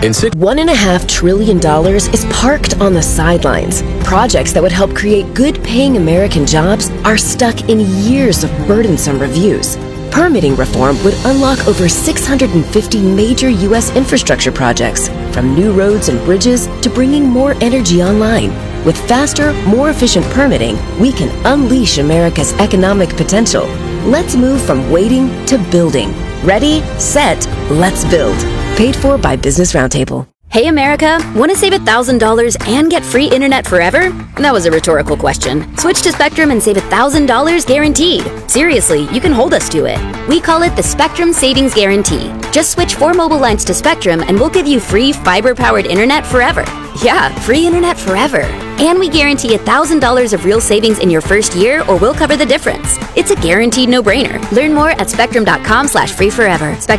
In $1.5 trillion is parked on the sidelines. Projects that would help create good-paying American jobs are stuck in years of burdensome reviews. Permitting reform would unlock over 650 major U.S. infrastructure projects, from new roads and bridges to bringing more energy online. With faster, more efficient permitting, we can unleash America's economic potential. Let's move from waiting to building. Ready, set, let's build. Paid for by Business Roundtable. Hey America, want to save $1,000 and get free internet forever? That was a rhetorical question. Switch to Spectrum and save $1,000 guaranteed. Seriously, you can hold us to it. We call it the Spectrum Savings Guarantee. Just switch 4 mobile lines to Spectrum and we'll give you free fiber-powered internet forever. Yeah, free internet forever. And we guarantee $1,000 of real savings in your first year, or we'll cover the difference. It's a guaranteed no-brainer. Learn more at spectrum.com/free forever.